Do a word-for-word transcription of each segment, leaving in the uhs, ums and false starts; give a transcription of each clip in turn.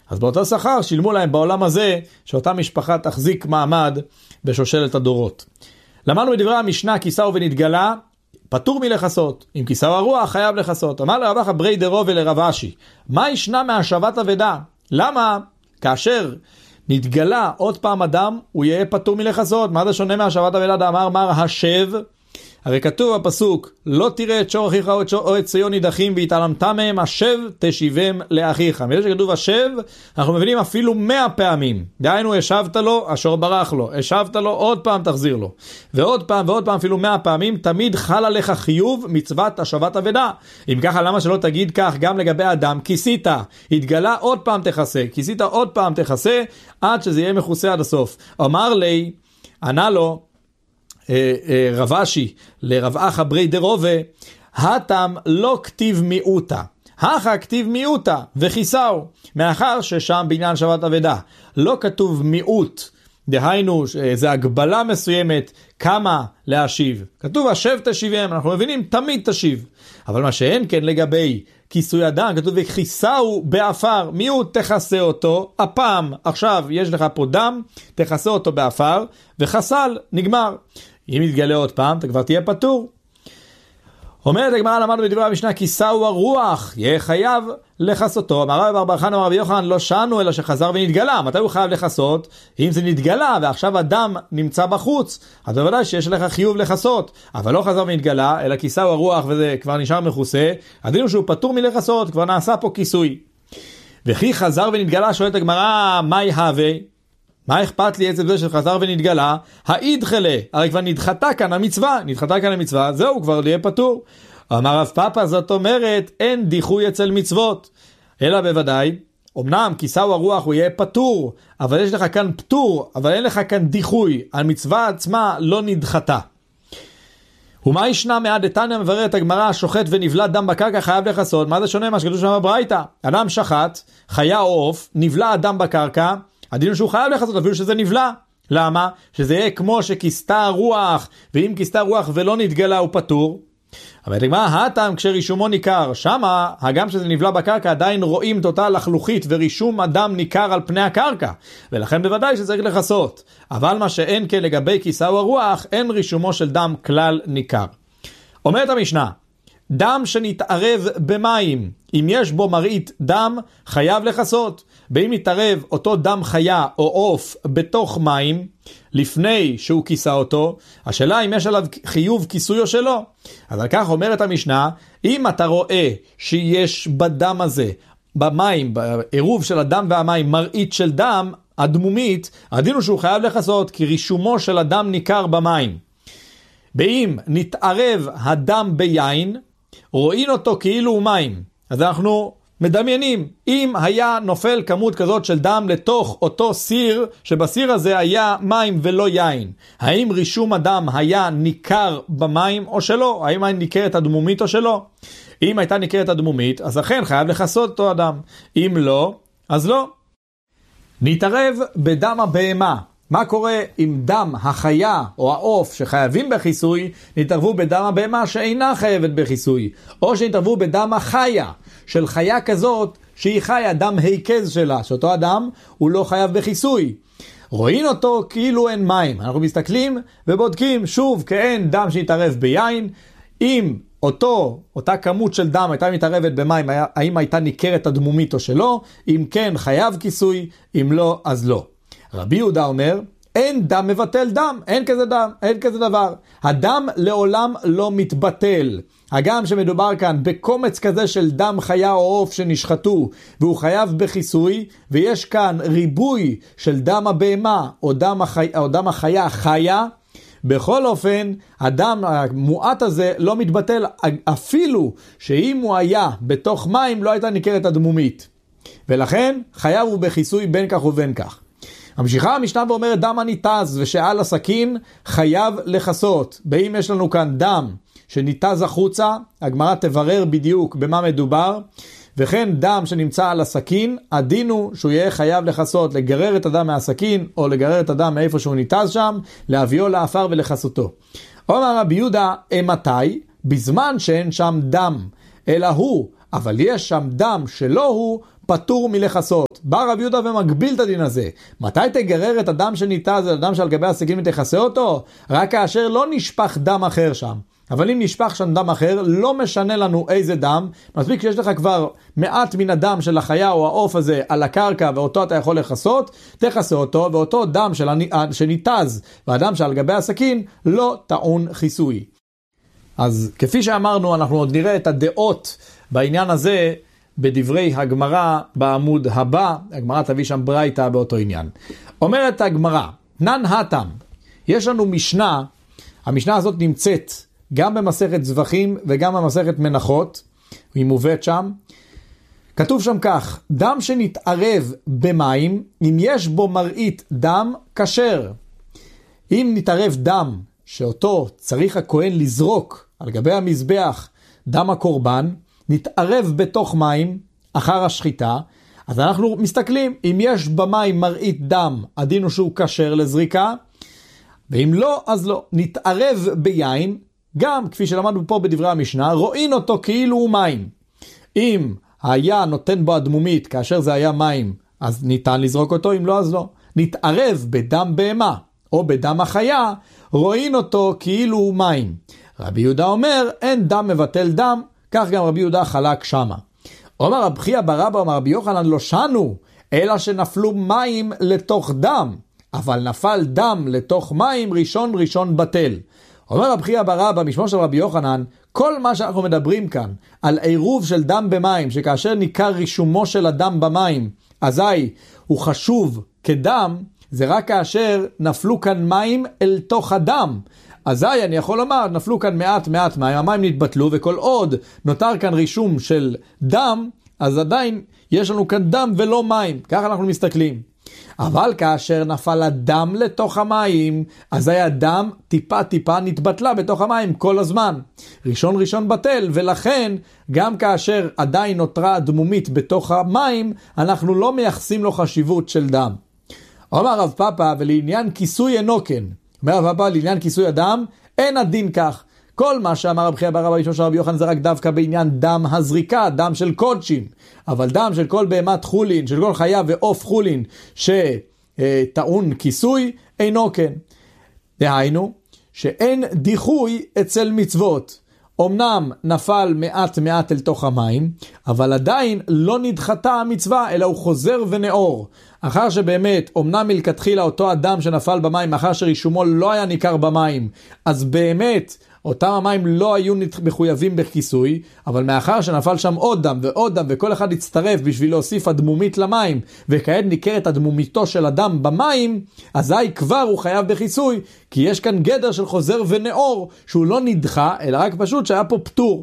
אז באותו שכר שילמו להם בעולם הזה, שאותה משפחה תחזיק מעמד בשושלת הדורות. למדנו בדברי המשנה, כיסהו ונתגלה, פטור מלחסות. אם כיסהו הרוח, חייב לחסות. אמר לרב אחא ברי דרו ולרב אשי, מה ישנה מהשבת אבדה? למה כאשר נתגלה עוד פעם אדם, הוא יהיה פטור מלחסות? מה זה שונה מהשבת אבדה? דאמר מר השב, הרי כתוב בפסוק, לא תראה את שור אחיך או את ציון נידחים והתעלמת מהם, השב תשיבם לאחיך. מזה שכתוב השב, אנחנו מבינים אפילו מאה פעמים. דהיינו, השבת לו, השור ברח לו. השבת לו, עוד פעם תחזיר לו. ועוד פעם ועוד פעם, אפילו מאה פעמים, תמיד חל עליך חיוב מצוות השבת אבדה. אם ככה, למה שלא תגיד כך גם לגבי אדם? כיסית, התגלה, עוד פעם תכסה. כיסית, עוד פעם תכסה, עד שזה יהיה מכוסה עד הסוף. אמר לי, ענה לו, רב אשי לרב אחא ברי דרובה, הטם לא כתיב מיעוטה, הכא כתיב מיעוטה וכיסהו, מאחר ששם בעניין שבת אבדה לא כתוב מיעוט, דהיינו זה הגבלה מסוימת כמה להשיב, כתוב השב תשיבם, אנחנו מבינים תמיד תשיב. אבל מה שאין כן לגבי כיסוי אדם, כתוב וכיסהו באפר, מיעוט תכסה אותו, הפעם עכשיו יש לך פה דם, תכסה אותו באפר וחסל, נגמר. אם יתגלה עוד פעם, אתה כבר תהיה פטור. אומרת הגמרא, למדנו בדברי המשנה, כיסהו הרוח, יהיה חייב לחסותו. אמר רבי בר בר חנא אמר רבי יוחנן, לא שנו אלא שחזר ונתגלה. מתי הוא חייב לחסות? אם זה נתגלה ועכשיו הדם נמצא בחוץ, אז בוודאי שיש לך חיוב לחסות. אבל לא חזר ונתגלה, אלא כיסהו הרוח וזה כבר נשאר מכוסה, אז דין שהוא פטור מלחסות, כבר נעשה פה כיסוי. וכי חזר ונתגלה, שואלת הגמרא, מה יהווה? מה אכפת לי עצם זה שחזר ונתגלה? האידחלה, הרי כבר נדחתה כאן המצווה, נדחתה כאן המצווה, זהו, כבר יהיה פטור. אמר רב פאפא, זאת אומרת, אין דיחוי אצל מצוות. אלא בוודאי, אמנם כיסהו הרוח הוא יהיה פטור, אבל יש לך כאן פטור, אבל אין לך כאן דיחוי. המצווה עצמה לא נדחתה. ומה ישנה מעד דתניא, מבררת הגמרא, שוחט ונבלע דם בקרקע חייב לחסות. מה זה שונה מה שכתוב שם בברייתא? אדם שחט, חיה או עוף, נבלע דם בקרקע, הדין שהוא חייב לחסות אפילו שזה נבלע. למה? שזה יהיה כמו שכיסתה רוח, ואם כיסתה רוח ולא נתגלה הוא פטור. אבל תגמר, הטעם כשרישומו ניכר, שמה, הגם שזה נבלע בקרקע, עדיין רואים תותה לחלוכית, ורישום אדם ניכר על פני הקרקע, ולכן בוודאי שצריך לחסות. אבל מה שאין כן לגבי כיסהו הרוח, אין רישומו של דם כלל ניכר. אומרת המשנה, דם שנתערב במים, אם יש בו מראית דם, חייב לחסות. ואם נתערב אותו דם חיה או עוף בתוך מים, לפני שהוא כיסה אותו, השאלה אם יש עליו חיוב כיסוי או שלא. אז על כך אומרת המשנה, אם אתה רואה שיש בדם הזה, במים, בעירוב של הדם והמים, מראית של דם, הדמומית, הדין הוא שהוא חייב לחסות, כי רישומו של הדם ניכר במים. ואם נתערב הדם ביין, רואים אותו כאילו הוא מים. אז אנחנו מדמיינים, אם היה נופל כמות כזאת של דם לתוך אותו סיר, שבסיר הזה היה מים ולא יין, האם רישום הדם היה ניכר במים או שלא? האם היה ניכרת הדמומית או שלא? אם הייתה ניכרת הדמומית, אז אכן חייב לחסות אותו אדם. אם לא, אז לא. נתערב בדם הבהמה. מה קורה אם דם החיה או העוף שחייבים בחיסוי נתערבו בדם הבהמה שאינה חייבת בחיסוי, או שנתערבו בדם החיה של חיה כזאת שהיא חיה, דם היקז שלה, שאותו אדם הוא לא חייב בחיסוי, רואים אותו כאילו אין מים. אנחנו מסתכלים ובודקים שוב כאין דם שנתערב ביין, אם אותו, אותה כמות של דם הייתה מתערבת במים, האם הייתה ניכרת הדמומית או שלא, אם כן חייב כיסוי, אם לא אז לא. רבי יהודה אומר, אין דם מבטל דם, אין כזה דם, אין כזה דבר. הדם לעולם לא מתבטל. הגם שמדובר כאן בקומץ כזה של דם חיה או עוף שנשחטו, והוא חייב בחיסוי, ויש כאן ריבוי של דם הבהמה או דם החיה, או דם החיה חיה, בכל אופן, הדם המועט הזה לא מתבטל, אפילו שאם הוא היה בתוך מים לא הייתה ניכרת הדמומית. ולכן חייב הוא בחיסוי בין כך ובין כך. המשיכה המשנה ואומרת דם הניתז ושעל הסכין חייב לחסות. באם יש לנו כאן דם שניתז החוצה, הגמרא תברר בדיוק במה מדובר, וכן דם שנמצא על הסכין, הדין הוא שהוא יהיה חייב לחסות, לגרר את הדם מהסכין או לגרר את הדם מאיפה שהוא ניתז שם, להביאו לאפר ולחסותו. אומר רבי יהודה, מתי? בזמן שאין שם דם, אלא הוא, אבל יש שם דם שלא הוא, פטור מלכסות. בא רב יהודה ומגביל את הדין הזה. מתי תגרר את הדם שניתז, זה הדם שעל גבי הסכין ותכסה אותו? רק כאשר לא נשפך דם אחר שם. אבל אם נשפך שם דם אחר, לא משנה לנו איזה דם. מספיק שיש לך כבר מעט מן הדם של החיה או העוף הזה על הקרקע, ואותו אתה יכול לכסות, תכסה אותו, ואותו דם של, שניתז, והדם שעל גבי הסכין, לא טעון חיסוי. אז כפי שאמרנו, אנחנו עוד נראה את הדעות בעניין הזה, בדברי הגמרא בעמוד הבא. הגמרא תביא שם ברייתא באותו עניין. אומרת הגמרא, נן התם, יש לנו משנה, המשנה הזאת נמצאת גם במסכת זבחים וגם במסכת מנחות, היא מובאת שם. כתוב שם כך, דם שנתערב במים, אם יש בו מראית דם, כשר. אם נתערב דם שאותו צריך הכהן לזרוק על גבי המזבח, דם הקורבן, נתערב בתוך מים אחר השחיטה, אז אנחנו מסתכלים, אם יש במים מראית דם, הדין הוא שהוא כשר לזריקה, ואם לא, אז לא. נתערב ביין, גם כפי שלמדנו פה בדברי המשנה, רואים אותו כאילו הוא מים. אם היה נותן בו הדמומית כאשר זה היה מים, אז ניתן לזרוק אותו, אם לא, אז לא. נתערב בדם בהמה או בדם החיה, רואים אותו כאילו הוא מים. רבי יהודה אומר, אין דם מבטל דם, כך גם רבי יהודה חלק שמה. אומר רב חייא בר אבא, אומר רבי יוחנן, לא שנו, אלא שנפלו מים לתוך דם, אבל נפל דם לתוך מים, ראשון ראשון בטל. אומר רב חייא בר אבא, משמו של רבי יוחנן, כל מה שאנחנו מדברים כאן, על עירוב של דם במים, שכאשר ניכר רישומו של הדם במים, אזי הוא חשוב כדם, זה רק כאשר נפלו כאן מים אל תוך הדם. אזי אני יכול לומר, נפלו כאן מעט מעט מים, המים נתבטלו, וכל עוד נותר כאן רישום של דם, אז עדיין יש לנו כאן דם ולא מים. ככה אנחנו מסתכלים. אבל כאשר נפל הדם לתוך המים, אז היה דם טיפה טיפה נתבטלה בתוך המים כל הזמן. ראשון ראשון בטל, ולכן גם כאשר עדיין נותרה דמומית בתוך המים, אנחנו לא מייחסים לו חשיבות של דם. אומר רב פאפא, ולעניין כיסוי אינו כן. אומר רב פאפא, לעניין כיסוי הדם, אין הדין כך. כל מה שאמר רב חייא בר אבא משום של רבי יוחנן זה רק דווקא בעניין דם הזריקה, דם של קודשים. אבל דם של כל בהמת חולין, של כל חיה ועוף חולין שטעון כיסוי, אינו כן. דהיינו, שאין דיחוי אצל מצוות. אמנם נפל מעט מעט אל תוך המים, אבל עדיין לא נדחתה המצווה, אלא הוא חוזר ונאור. אחר שבאמת, אמנם מלכתחילה אותו אדם שנפל במים, אחר שרישומו לא היה ניכר במים, אז באמת אותם המים לא היו מחויבים בכיסוי, אבל מאחר שנפל שם עוד דם ועוד דם, וכל אחד הצטרף בשביל להוסיף הדמומית למים, וכעת ניכרת הדמומיתו של הדם במים, אזי כבר הוא חייב בכיסוי, כי יש כאן גדר של חוזר ונאור, שהוא לא נדחה, אלא רק פשוט שהיה פה פטור.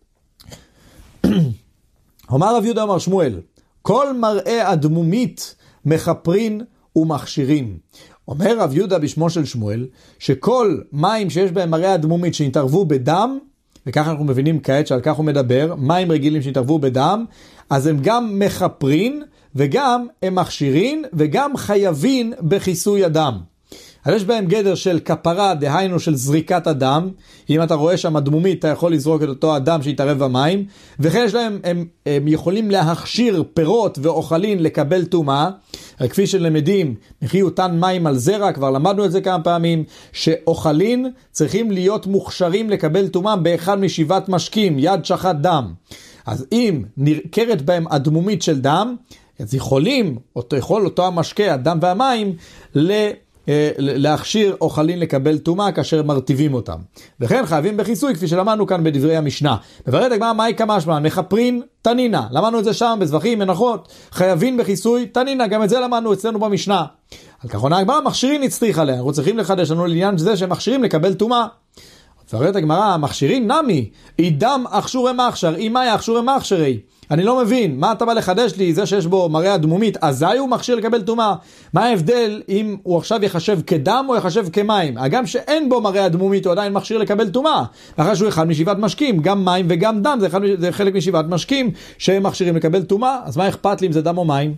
אומר רב יהודה אמר שמואל, כל מראה הדמומית מחפרין ומכשירין. אומר רב יהודה בשמו של שמואל, שכל מים שיש בהם מראה הדמומית שנתערבו בדם, וככה אנחנו מבינים כעת שעל כך הוא מדבר, מים רגילים שנתערבו בדם, אז הם גם מחפרין, וגם הם מכשירין, וגם חייבים בכיסוי הדם. אז יש בהם גדר של כפרה, דהיינו של זריקת הדם. אם אתה רואה שם הדמומית, אתה יכול לזרוק את אותו הדם שיתערב במים. וכן יש להם, הם, הם יכולים להכשיר פירות ואוכלין לקבל טומאה. כפי שלמדים, מחי אותן מים על זרע, כבר למדנו את זה כמה פעמים, שאוכלין צריכים להיות מוכשרים לקבל טומאה באחד משבעת משקים, יד שחת דם. אז אם נרקרת בהם הדמומית של דם, אז יכולים, אותו, יכול אותו המשקה, הדם והמים, ל... להכשיר אוכלין לקבל טומאה כאשר מרטיבים אותם. וכן חייבים בכיסוי, כפי שלמדנו כאן בדברי המשנה. מבררת הגמרא, מהי כמשמע? מחפרין תנינה. למדנו את זה שם בזבחים, מנחות. חייבים בכיסוי תנינה. גם את זה למדנו אצלנו במשנה. על כך עונה הגמרא, מכשירין הצריך עליה. אנחנו צריכים לחדש לנו לעניין זה שהם מכשירים לקבל טומאה. מבררת הגמרא, מכשירין נמי. אידם אכשורי מכשיר. אימאי אכשורי מכשירי. אני לא מבין, מה אתה בא לחדש לי? זה שיש בו מראה הדמומית, אזי הוא מכשיר לקבל טומאה. מה ההבדל אם הוא עכשיו יחשב כדם או יחשב כמים? הגם שאין בו מראה הדמומית, הוא עדיין מכשיר לקבל טומאה. אחרי שהוא אחד משבעת משקים, גם מים וגם דם, זה, אחד, זה חלק משבעת משקים שהם מכשירים לקבל טומאה. אז מה אכפת לי אם זה דם או מים?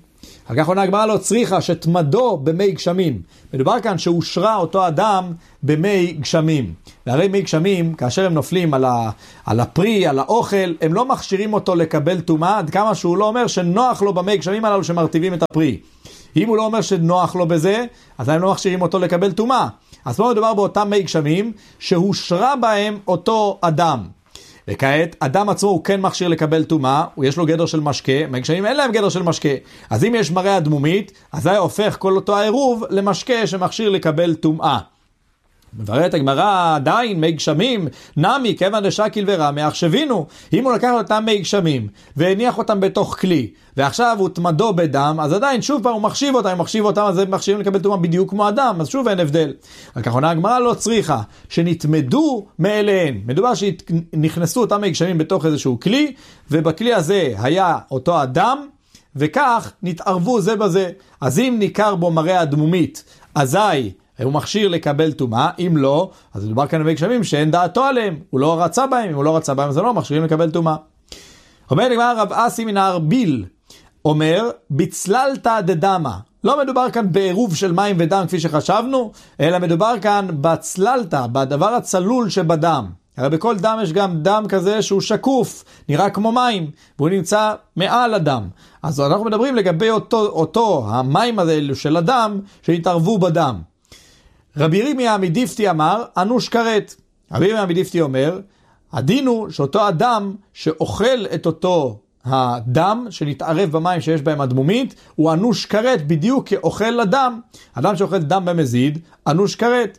על כך עונה הגמרא לא צריכה שתמדו במי גשמים. מדובר כאן שהושרה אותו אדם במי גשמים. והרי מי גשמים, כאשר הם נופלים על, ה, על הפרי, על האוכל, הם לא מכשירים אותו לקבל טומאה, עד כמה שהוא לא אומר שנוח לו במי גשמים הללו שמרטיבים את הפרי. אם הוא לא אומר שנוח לו בזה, אז הם לא מכשירים אותו לקבל טומאה. אז פה מדובר באותם מי גשמים שהושרה בהם אותו אדם. וכעת, אדם עצמו הוא כן מכשיר לקבל טומאה, יש לו גדר של משקה, מי גשמים אין להם גדר של משקה. אז אם יש מראה אדמומית, אז זה הופך כל אותו העירוב למשקה שמכשיר לקבל טומאה. מבארת הגמרא עדיין מי גשמים, נמי כיוון דשקיל ורמי, החשבינו, אם הוא לקח אותם מי גשמים והניח אותם בתוך כלי, ועכשיו הוא תמדו בדם, אז עדיין שוב פעם הוא מחשיב אותם, הוא מחשיב אותם, אז הם מחשיבים לקבל טומאה בדיוק כמו אדם, אז שוב אין הבדל. על כך עונה הגמרא לא צריכה, שנתמדו מאליהן. מדובר שנכנסו אותם מי גשמים בתוך איזשהו כלי, ובכלי הזה היה אותו אדם, וכך נתערבו זה בזה. אז אם ניכר בו מראה אדמומית, אזי הוא מכשיר לקבל טומאה, אם לא, אז מדובר כאן במי גשמים שאין דעתו עליהם, הוא לא רצה בהם, אם הוא לא רצה בהם, אז לא מכשירים לקבל טומאה. אומר לגמרא רב אסי מן הארביל, אומר, בצללת דדמה. לא מדובר כאן בעירוב של מים ודם כפי שחשבנו, אלא מדובר כאן בצללת, בדבר הצלול שבדם. הרי בכל דם יש גם דם כזה שהוא שקוף, נראה כמו מים, והוא נמצא מעל הדם. אז אנחנו מדברים לגבי אותו, אותו המים הזה של הדם, שהתערבו בדם. רבי ירמיה מדיפתי אמר, אנוש כרת. רבי ירמיה מדיפתי אומר, הדין הוא שאותו אדם שאוכל את אותו הדם שנתערב במים שיש בהם אדמומית, הוא אנוש כרת בדיוק כאוכל לדם. אדם שאוכל דם במזיד, אנוש כרת.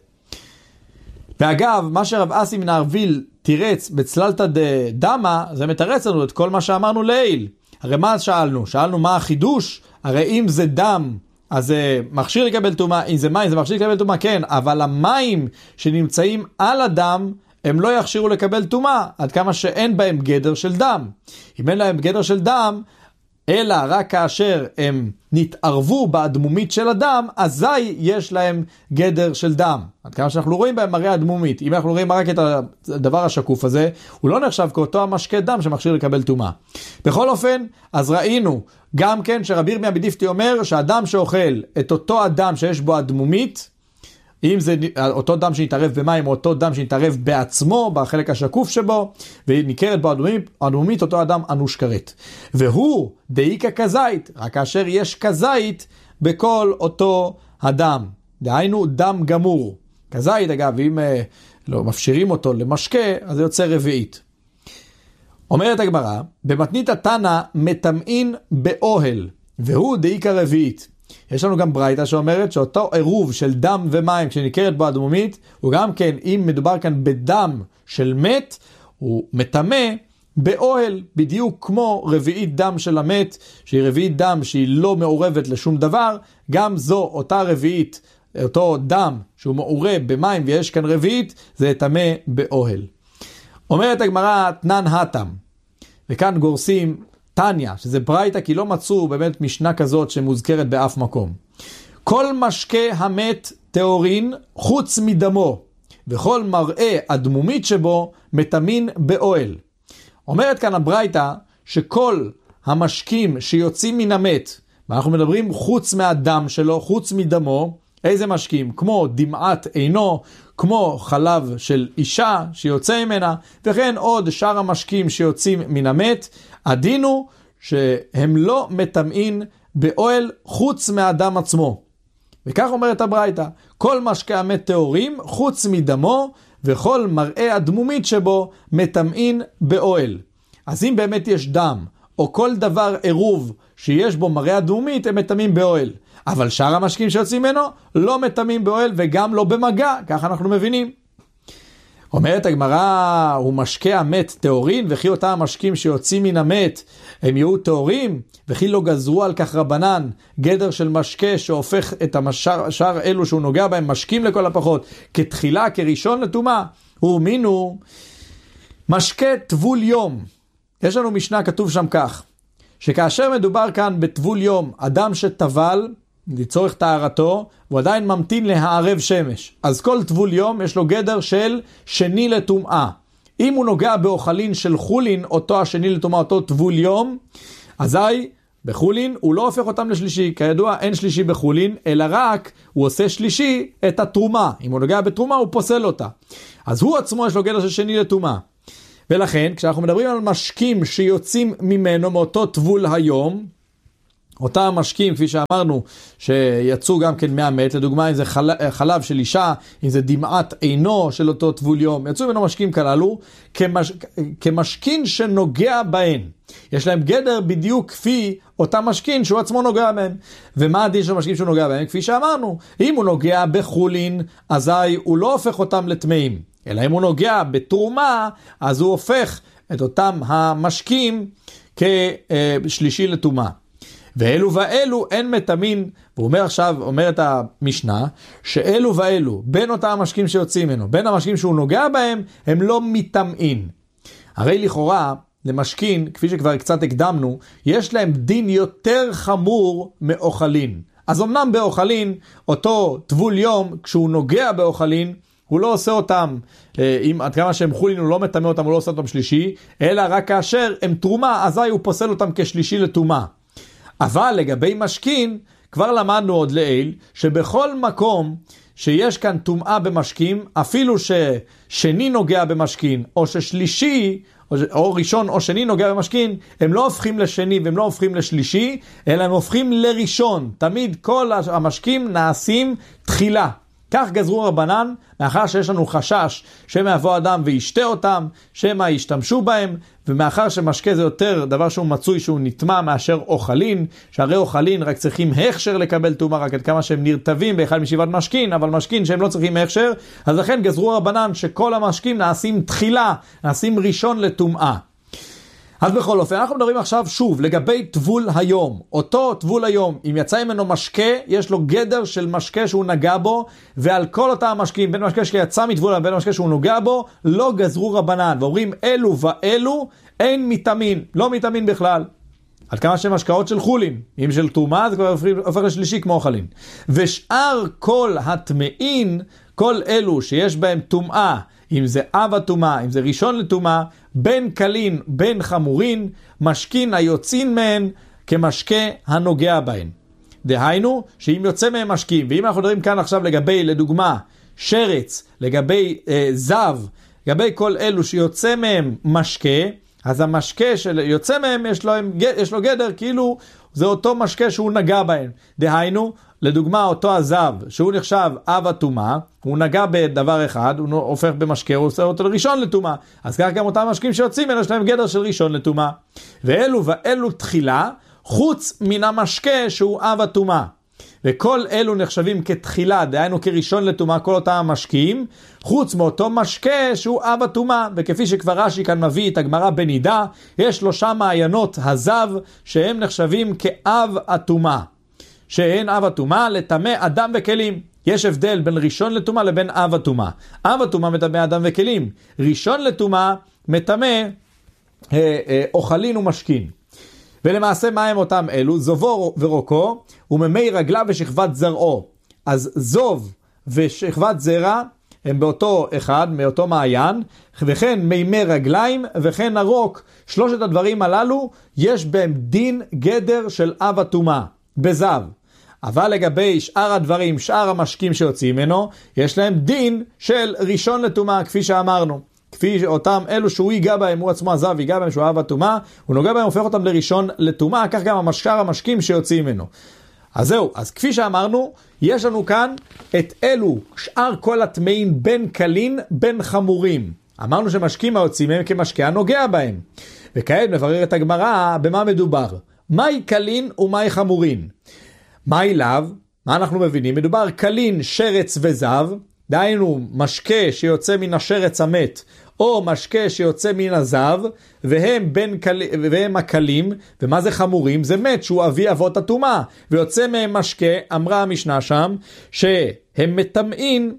ואגב, מה שרב אסי מן הארביל תירץ בצללתא דדמא, זה מתרץ לנו את כל מה שאמרנו לעיל. הרי מה שאלנו? שאלנו מה החידוש? הרי אם זה דם, אז זה מכשיר לקבל טומאה, אם זה מים, זה מכשיר לקבל טומאה, כן, אבל המים שנמצאים על הדם, הם לא יכשירו לקבל טומאה, עד כמה שאין בהם גדר של דם. אם אין להם גדר של דם, אלא רק כאשר הם נתערבו באדמומית של הדם, אזי יש להם גדר של דם. עד כמה שאנחנו רואים בהם מראה אדמומית. אם אנחנו רואים רק את הדבר השקוף הזה, הוא לא נחשב כאותו המשקה דם שמכשיר לקבל טומאה. בכל אופן, אז ראינו גם כן שרבי ירמיה מדיפתי אומר שהאדם שאוכל את אותו אדם שיש בו אדמומית, אם זה אותו דם שנתערב במים או אותו דם שנתערב בעצמו בחלק השקוף שבו וניכרת בו אדמומית, אותו אדם אנוש כרת. והוא דאיקה כזית, רק כאשר יש כזית בכל אותו הדם, דהיינו דם גמור. כזית אגב, אם לא מפשירים אותו למשקה, אז זה יוצא רביעית. אומרת הגמרא, במתנית התנא מטמאין באוהל, והוא דאיקה רביעית. יש לנו גם ברייתא שאומרת שאותו עירוב של דם ומים כשניכרת בו אדמומית, הוא גם כן, אם מדובר כאן בדם של מת, הוא מטמא באוהל, בדיוק כמו רביעית דם של המת, שהיא רביעית דם שהיא לא מעורבת לשום דבר, גם זו אותה רביעית, אותו דם שהוא מעורב במים ויש כאן רביעית, זה יטמא באוהל. אומרת הגמרא תנן התם, וכאן גורסים תניא, שזה ברייתא, כי לא מצאו באמת משנה כזאת שמוזכרת באף מקום. כל משקה המת טהורין חוץ מדמו, וכל מראה אדמומית שבו מטמאין באוהל. אומרת כאן הברייתא שכל המשקים שיוצאים מן המת, ואנחנו מדברים חוץ מהדם שלו, חוץ מדמו, איזה משקים? כמו דמעת עינו, כמו חלב של אישה שיוצא ממנה, וכן עוד שאר המשקים שיוצאים מן המת, הדין הוא שהם לא מטמאין באוהל חוץ מהדם עצמו. וכך אומרת הברייתא, כל משקה המת טהורים חוץ מדמו, וכל מראה הדמומית שבו מטמאין באוהל. אז אם באמת יש דם, או כל דבר עירוב שיש בו מראה הדמומית, הם מטמאים באוהל. אבל שאר המשקים שיוצאים ממנו לא מטמאים באוהל וגם לא במגע, כך אנחנו מבינים. אומרת הגמרא, הוא משקה המת טהורין, וכי אותם המשקים שיוצאים מן המת הם יהיו טהורים, וכי לא גזרו על כך רבנן גדר של משקה שהופך את השאר אלו שהוא נוגע בהם משקים לכל הפחות, כתחילה, כראשון לטומאה. הוא מינו משקה טבול יום. יש לנו משנה כתוב שם כך, שכאשר מדובר כאן בטבול יום, אדם שטבל לצורך טהרתו, הוא עדיין ממתין להערב שמש. אז כל טבול יום יש לו גדר של שני לטומאה. אם הוא נוגע באוכלין של חולין, אותו השני לטומאה, אותו טבול יום, אזי בחולין הוא לא הופך אותם לשלישי. כידוע אין שלישי בחולין, אלא רק הוא עושה שלישי את התרומה. אם הוא נוגע בתרומה הוא פוסל אותה. אז הוא עצמו יש לו גדר של שני לתרומה. ולכן כשאנחנו מדברים על משקים שיוצאים ממנו מאותו טבול היום, אותם משקים כפי שאמרנו שיצאו גם כן מהמת, לדוגמה אם זה חלב, חלב של אישה, אם זה דמעת עינו של אותו טבול יום, יצאו ממנו משקים כללו כמש, כמשכין שנוגע בהן. יש להם גדר בדיוק כפי אותם משכין שהוא עצמו נוגע בהם. ומה הדין של משכין שהוא נוגע בהם? כפי שאמרנו, אם הוא נוגע בחולין, אזי הוא לא הופך אותם לטמאים, אלא אם הוא נוגע בתרומה, אז הוא הופך את אותם המשקים כשלישי לטומאה. ואלו ואלו אין מטמין, והוא אומר עכשיו, אומרת המשנה, שאלו ואלו, בין אותם המשקים שיוצאים ממנו, בין המשקים שהוא נוגע בהם, הם לא מטמאים. הרי לכאורה, למשכין, כפי שכבר קצת הקדמנו, יש להם דין יותר חמור מאוכלין. אז אמנם באוכלין, אותו טבול יום, כשהוא נוגע באוכלין, הוא לא עושה אותם, אם עד כמה שהם חולין הוא לא מטמא אותם, הוא לא עושה אותם שלישי, אלא רק כאשר הם תרומה, אזי הוא פוסל אותם כשלישי לתרומה. אבל לגבי משכין, כבר למדנו עוד לעיל, שבכל מקום שיש כאן טומאה במשכין, אפילו ששני נוגע במשכין, או ששלישי, או, או ראשון או שני נוגע במשכין, הם לא הופכים לשני והם לא הופכים לשלישי, אלא הם הופכים לראשון. תמיד כל המשכין נעשים תחילה. כך גזרו רבנן, מאחר שיש לנו חשש שמא יבוא אדם וישתה אותם, שמא ישתמשו בהם, ומאחר שמשקה זה יותר דבר שהוא מצוי שהוא נטמע מאשר אוכלין, שהרי אוכלין רק צריכים הכשר לקבל טומאה, רק עד כמה שהם נרטבים באחד משבעת משכין, אבל משכין שהם לא צריכים הכשר, אז לכן גזרו רבנן שכל המשקים נעשים תחילה, נעשים ראשון לטומאה. אז בכל אופן, אנחנו מדברים עכשיו שוב לגבי טבול היום. אותו טבול היום, אם יצא ממנו משקה, יש לו גדר של משקה שהוא נגע בו, ועל כל אותם המשקים, בין משקה שיצא מטבול ובין משקה שהוא נוגע בו, לא גזרו רבנן, ואומרים אלו ואלו, אין מטמין, לא מטמין בכלל. עד כמה שהן משקאות של חולין, אם של תרומה, זה כבר הופך לשלישי כמו אוכלין. ושאר כל הטמאין, כל אלו שיש בהם טומאה, אם זה אב הטומאה, אם זה ראשון לטומאה, בין קלין, בין חמורין, משכין היוצאים מהן כמשקה הנוגע בהן. דהיינו, שאם יוצא מהם משקים, ואם אנחנו מדברים כאן עכשיו לגבי, לדוגמה, שרץ, לגבי אה, זב, לגבי כל אלו שיוצא מהם משקה, אז המשקה שיוצא מהם יש לו, יש לו גדר, כאילו זה אותו משקה שהוא נגע בהן. דהיינו, לדוגמה, אותו הזב, שהוא נחשב אב הטומאה, הוא נגע בדבר אחד, הוא הופך במשקה, הוא עושה אותו לראשון לטומאה. אז כך גם אותם משקים שיוצאים, יש להם גדר של ראשון לטומאה. ואלו ואלו תחילה, חוץ מן המשקה שהוא אב הטומאה. וכל אלו נחשבים כתחילה, דהיינו כראשון לטומאה, כל אותם המשקים, חוץ מאותו משקה שהוא אב הטומאה. וכפי שכבר רש"י כאן מביא את הגמרא בנידה, יש שלושה מעיינות הזב, שהם נחשבים כאב הטומאה. שהן אב הטומאה לטמא אדם וכלים. יש הבדל בין ראשון לטומאה לבין אב הטומאה. אב הטומאה מטמא אדם וכלים. ראשון לטומאה מטמא אה, אה, אוכלין ומשכין. ולמעשה מה הם אותם אלו? זובו ורוקו וממי רגלה ושכבת זרעו. אז זוב ושכבת זרע הם באותו אחד, מאותו מעיין, וכן מימי רגליים וכן הרוק. שלושת הדברים הללו יש בהם דין גדר של אב הטומאה בזב. אבל לגבי שאר הדברים, שאר המשקים שיוצאים ממנו, יש להם דין של ראשון לטומאה, כפי שאמרנו. כפי אותם אלו שהוא ייגע בהם, הוא עצמו הזב, ייגע בהם שהוא אב הטומאה, הוא נוגע בהם, הופך אותם לראשון לטומאה, כך גם שאר המשקים שיוצאים ממנו. אז זהו, אז כפי שאמרנו, יש לנו כאן את אלו, שאר כל הטמאים בין קלין, בין חמורים. אמרנו שמשקים היוצאים מהם כמשקה הנוגע בהם. וכעת מברר את הגמרא במה מדובר. מהי קלין ומהי חמורין? מהי לאו? מה אנחנו מבינים? מדובר קלין, שרץ וזב, דהיינו משקה שיוצא מן השרץ המת, או משקה שיוצא מן הזב, והם, בין קל... והם הקלים. ומה זה חמורים? זה מת שהוא אבי אבות הטומאה, ויוצא מהם משקה, אמרה המשנה שם, שהם מטמאים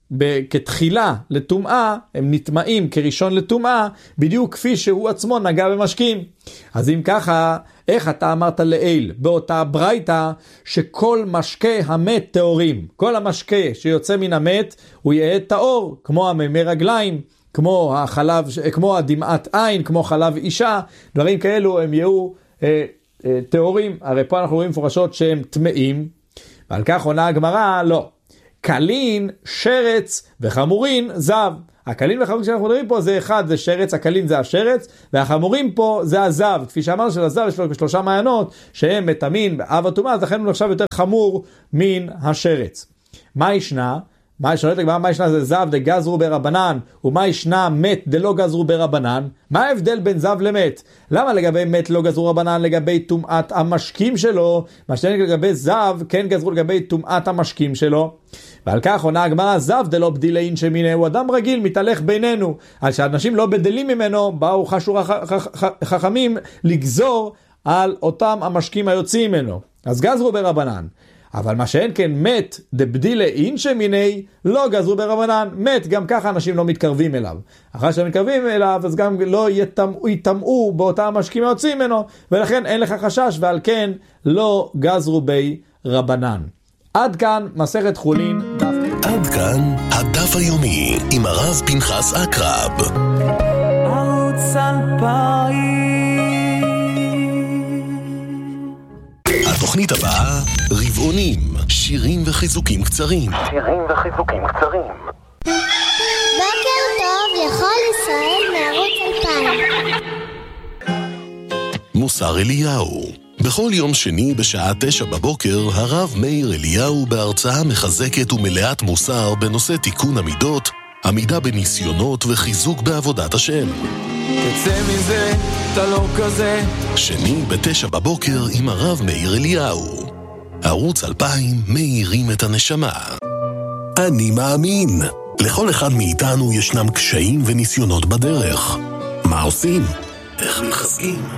כתחילה לטומאה, הם נטמאים כראשון לטומאה, בדיוק כפי שהוא עצמו נגע במשקים. אז אם ככה, איך אתה אמרת לעיל באותה ברייתא שכל משקה המת טהורים? כל המשקה שיוצא מן המת הוא יהיה טהור, כמו המימי רגליים, כמו החלב, כמו הדמעת עין, כמו חלב אישה, דברים כאלו הם יהיו אה, טהורים. הרי פה אנחנו רואים מפורשות שהם טמאים, ועל כך עונה הגמרא, לא. קלין, שרץ וחמורין, זב. הקלין והחמורין שאנחנו מדברים פה זה אחד, זה שרץ, הקלין זה השרץ, והחמורים פה זה הזב. כפי שאמרנו שלזב יש לו שלושה מעיינות, שהם מטמאים באב הטומאה, אז לכן הוא נחשב יותר חמור מן השרץ. מה ישנה? מה שואלת לגמרא, מה ישנה זה זב דגזרו ברבנן, ומה ישנה מת דלא גזרו ברבנן? מה ההבדל בין זב למת? למה לגבי מת לא גזרו רבנן לגבי טומאת המשקים שלו, מה שתיים לגבי זב כן גזרו לגבי טומאת המשקים שלו? ועל כך עונה הגמרא, זב דלא בדילין שמיני, הוא אדם רגיל, מתהלך בינינו, על שאנשים לא בדלים ממנו, באו חשו חכמים לגזור על אותם המשקים היוצאים ממנו, אז גזרו ברבנן. אבל מה שאין כן מת דבדילה אין שמיני, לא גזרו ברבנן. מת גם ככה אנשים לא מתקרבים אליו, אחרי שהם מתקרבים אליו אז גם לא יטמאו באותם משקים היוצאים ממנו, ולכן אין לך חשש, ועל כן לא גזרו בי רבנן. עד כאן מסכת חולין דף. עד כאן הדף היומי עם הרב פנחס אקרב. ערוץ אלפיים. התוכנית הבאה, רבעונים, שירים וחיזוקים קצרים. שירים וחיזוקים קצרים. בוקר טוב לכל ישראל מערוץ אלפיים. מוסר אליהו. בכל יום שני בשעה תשע בבוקר, הרב מאיר אליהו בהרצאה מחזקת ומלאת מוסר בנושא תיקון המידות, עמידה בניסיונות וחיזוק בעבודת השם. תצא מזה, אתה לא כזה. שני בתשע בבוקר עם הרב מאיר אליהו. ערוץ אלפיים מאירים את הנשמה. אני מאמין. לכל אחד מאיתנו ישנם קשיים וניסיונות בדרך. מה עושים? איך מחזקים?